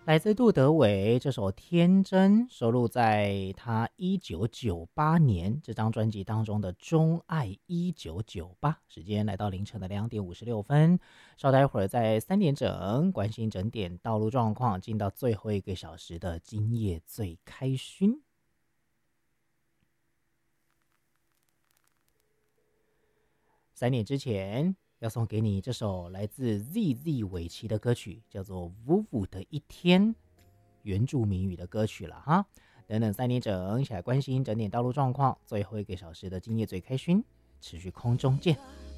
来自杜德伟这首《天真》收录在他1998年这张专辑当中的《钟爱1998》。时间来到凌晨的2点56分，稍待会儿在3点整关心整点道路状况，进到最后一个小时的今夜最开勋。3点之前要送给你这首来自 ZZ 韦奇的歌曲，叫做《呜呜的一天》，原住民语的歌曲了哈。等等3点整，一起来关心整点道路状况，最后一个小时的今夜最开勋，持续空中见。